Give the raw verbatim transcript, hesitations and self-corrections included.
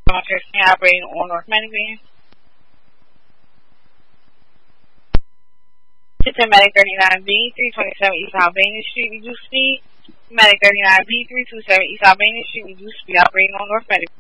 operating on North Medic. It's in Medic thirty-nine B, three twenty-seven East Albania Street, reduce speed. Medic thirty-nine B, three twenty-seven East Albania Street, reduce speed, operating on North Medic.